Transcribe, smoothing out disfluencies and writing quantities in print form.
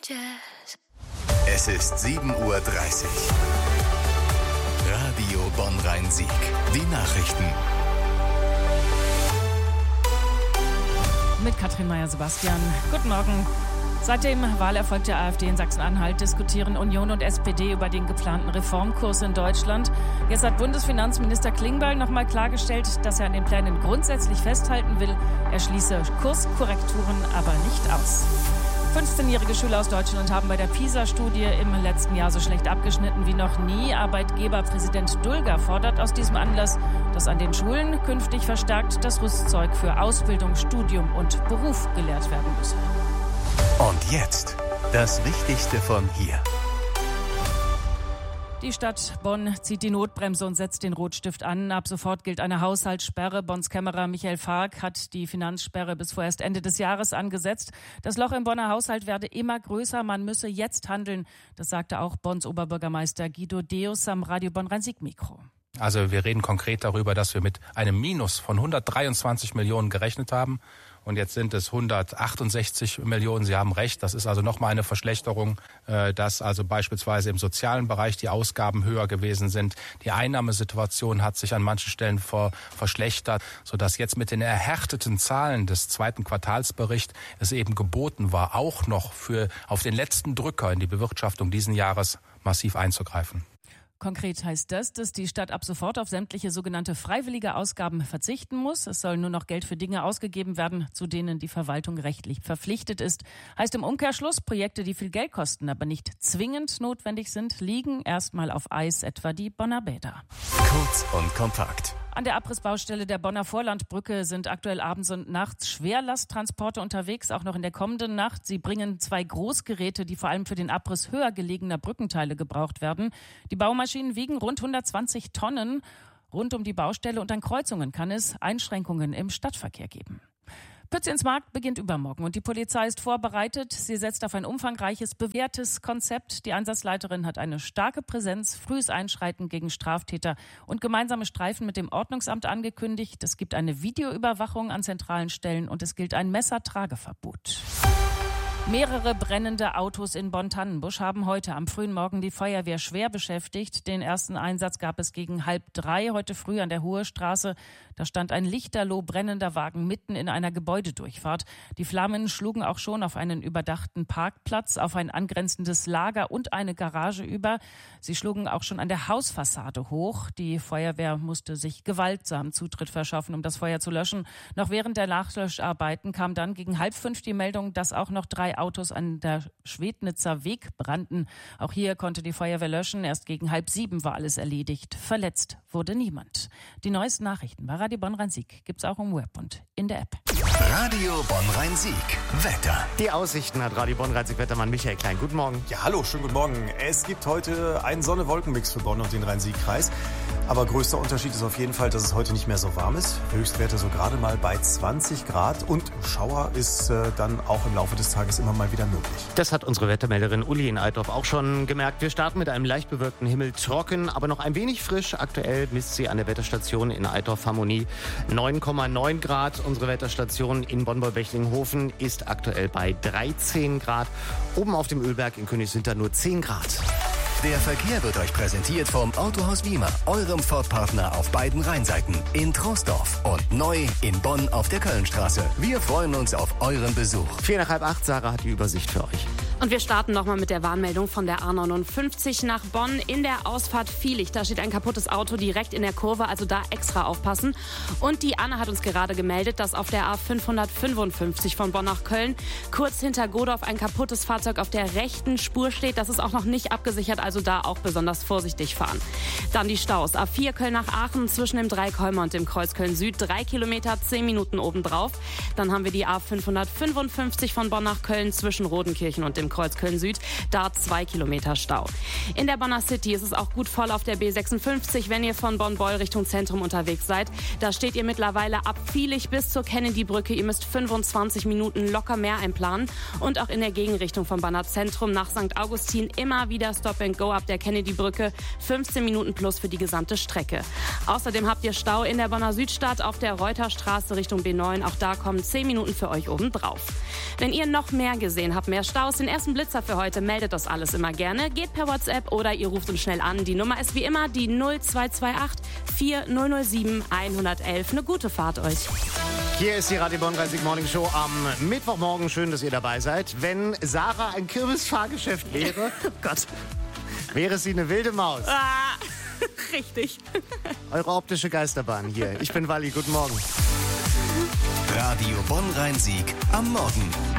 Es ist 7:30 Uhr. Radio Bonn-Rhein-Sieg. Die Nachrichten. Mit Katrin Meyer-Sebastian. Guten Morgen. Seit dem Wahlerfolg der AfD in Sachsen-Anhalt diskutieren Union und SPD über den geplanten Reformkurs in Deutschland. Jetzt hat Bundesfinanzminister Klingbeil noch mal klargestellt, dass er an den Plänen grundsätzlich festhalten will. Er schließe Kurskorrekturen aber nicht aus. 15-jährige Schüler aus Deutschland haben bei der PISA-Studie im letzten Jahr so schlecht abgeschnitten wie noch nie. Arbeitgeberpräsident Dulger fordert aus diesem Anlass, dass an den Schulen künftig verstärkt das Rüstzeug für Ausbildung, Studium und Beruf gelehrt werden müsse. Und jetzt das Wichtigste von hier. Die Stadt Bonn zieht die Notbremse und setzt den Rotstift an. Ab sofort gilt eine Haushaltssperre. Bonns Kämmerer Michael Fark hat die Finanzsperre bis vorerst Ende des Jahres angesetzt. Das Loch im Bonner Haushalt werde immer größer. Man müsse jetzt handeln. Das sagte auch Bonns Oberbürgermeister Guido Deus am Radio Bonn-Rhein-Sieg-Mikro. Also wir reden konkret darüber, dass wir mit einem Minus von 123 Millionen gerechnet haben. Und jetzt sind es 168 Millionen. Sie haben recht. Das ist also nochmal eine Verschlechterung, dass also beispielsweise im sozialen Bereich die Ausgaben höher gewesen sind. Die Einnahmesituation hat sich an manchen Stellen verschlechtert, sodass jetzt mit den erhärteten Zahlen des zweiten Quartalsberichts es eben geboten war, auch noch auf den letzten Drücker in die Bewirtschaftung diesen Jahres massiv einzugreifen. Konkret heißt das, dass die Stadt ab sofort auf sämtliche sogenannte freiwillige Ausgaben verzichten muss. Es soll nur noch Geld für Dinge ausgegeben werden, zu denen die Verwaltung rechtlich verpflichtet ist. Heißt im Umkehrschluss, Projekte, die viel Geld kosten, aber nicht zwingend notwendig sind, liegen erstmal auf Eis, etwa die Bonner Bäder. Kurz und kompakt. An der Abrissbaustelle der Bonner Vorlandbrücke sind aktuell abends und nachts Schwerlasttransporte unterwegs, auch noch in der kommenden Nacht. Sie bringen 2 Großgeräte, die vor allem für den Abriss höher gelegener Brückenteile gebraucht werden. Die Baumaschinen wiegen rund 120 Tonnen. Rund um die Baustelle und an Kreuzungen kann es Einschränkungen im Stadtverkehr geben. Pützinsmarkt beginnt übermorgen und die Polizei ist vorbereitet. Sie setzt auf ein umfangreiches, bewährtes Konzept. Die Einsatzleiterin hat eine starke Präsenz, frühes Einschreiten gegen Straftäter und gemeinsame Streifen mit dem Ordnungsamt angekündigt. Es gibt eine Videoüberwachung an zentralen Stellen und es gilt ein Messertrageverbot. Mehrere brennende Autos in Bonn-Tannenbusch haben heute am frühen Morgen die Feuerwehr schwer beschäftigt. Den ersten Einsatz gab es gegen 2:30 heute früh an der Hohe Straße. Da stand ein lichterloh brennender Wagen mitten in einer Gebäudedurchfahrt. Die Flammen schlugen auch schon auf einen überdachten Parkplatz, auf ein angrenzendes Lager und eine Garage über. Sie schlugen auch schon an der Hausfassade hoch. Die Feuerwehr musste sich gewaltsam Zutritt verschaffen, um das Feuer zu löschen. Noch während der Nachlöscharbeiten kam dann gegen 4:30 die Meldung, dass auch noch 3 Autos an der Schwednitzer Weg brannten. Auch hier konnte die Feuerwehr löschen. Erst gegen 6:30 war alles erledigt. Verletzt wurde niemand. Die neuesten Nachrichten bei Radio Bonn-Rhein-Sieg gibt's auch im Web und in der App. Radio Bonn-Rhein-Sieg. Wetter. Die Aussichten hat Radio Bonn-Rhein-Sieg-Wettermann Michael Klein. Guten Morgen. Ja, hallo, schönen guten Morgen. Es gibt heute einen Sonne-Wolken-Mix für Bonn und den Rhein-Sieg-Kreis. Aber größter Unterschied ist auf jeden Fall, dass es heute nicht mehr so warm ist. Höchstwerte so gerade mal bei 20 Grad. Und Schauer ist dann auch im Laufe des Tages immer mal wieder möglich. Das hat unsere Wettermelderin Uli in Altdorf auch schon gemerkt. Wir starten mit einem leicht bewölkten Himmel, trocken, aber noch ein wenig frisch. Aktuell misst sie an der Wetterstation in Altdorf-Harmonie 9,9 Grad. Unsere Wetterstation in Bonn-Bechtlinghofen ist aktuell bei 13 Grad. Oben auf dem Ölberg in Königswinter nur 10 Grad. Der Verkehr wird euch präsentiert vom Autohaus Wiemer, eurem Ford-Partner auf beiden Rheinseiten, in Troisdorf und neu in Bonn auf der Kölnstraße. Wir freuen uns auf euren Besuch. 7:45, Sarah hat die Übersicht für euch. Und wir starten nochmal mit der Warnmeldung von der A59 nach Bonn. In der Ausfahrt Viehlich, da steht ein kaputtes Auto direkt in der Kurve, also da extra aufpassen. Und die Anne hat uns gerade gemeldet, dass auf der A555 von Bonn nach Köln kurz hinter Godorf ein kaputtes Fahrzeug auf der rechten Spur steht. Das ist auch noch nicht abgesichert, also da auch besonders vorsichtig fahren. Dann die Staus. A4 Köln nach Aachen zwischen dem Dreikäumer und dem Kreuz Köln Süd. 3 Kilometer, 10 Minuten obendrauf. Dann haben wir die A555 von Bonn nach Köln zwischen Rodenkirchen und dem Kreuz Köln Süd. Da 2 Kilometer Stau. In der Bonner City ist es auch gut voll auf der B56, wenn ihr von Bonn-Beul Richtung Zentrum unterwegs seid. Da steht ihr mittlerweile ab Viehlich bis zur Kennedy-Brücke. Ihr müsst 25 Minuten locker mehr einplanen. Und auch in der Gegenrichtung vom Bonner Zentrum nach St. Augustin immer wieder Stop and Go ab der Kennedy-Brücke. 15 Minuten plus für die gesamte Strecke. Außerdem habt ihr Stau in der Bonner Südstadt auf der Reuterstraße Richtung B9. Auch da kommen 10 Minuten für euch oben drauf. Wenn ihr noch mehr gesehen habt, mehr Staus, den ersten Blitzer für heute. Meldet das alles immer gerne. Geht per WhatsApp oder ihr ruft uns schnell an. Die Nummer ist wie immer die 0228 4007 111. Eine gute Fahrt euch. Hier ist die Radio Bonn 30 Morning Show am Mittwochmorgen. Schön, dass ihr dabei seid. Wenn Sarah ein Kirmesfahrgeschäft wäre, Oh Gott. wäre sie eine wilde Maus. Ah, richtig. Eure optische Geisterbahn hier. Ich bin Walli. Guten Morgen. Radio Bonn-Rhein-Sieg am Morgen.